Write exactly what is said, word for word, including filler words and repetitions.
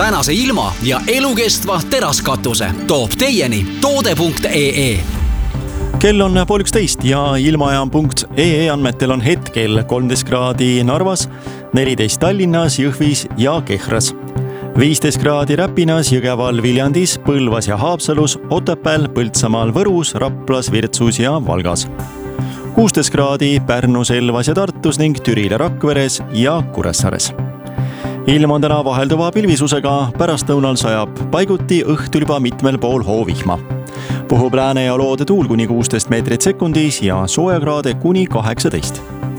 tänase ilma ja elukestva teraskatuse toob teieni toode punkt ee. Kell on pool üksteist ja ilmajaam punkt ee andmetel on hetkel kolmteist kraadi Narvas, neliteist Tallinnas, Jõhvis ja Kehras. viisteist kraadi Räpinas, Jõgeval, Viljandis, Põlvas ja Haapsalus, Otepääl, Põltsamaal, Võrus, Raplas, Virtsus ja Valgas. kuusteist kraadi Pärnus, Elvas ja Tartus ning Türil ja Rakveres ja Kuressaares. Ilm on täna vahelduva pilvisusega, pärastlõunal sajab paiguti, õhtul juba mitmel pool hoovihma. Puhub lääne ja loode tuul kuni kuusteist meetrit sekundis ja soojakraade kuni kaheksateist.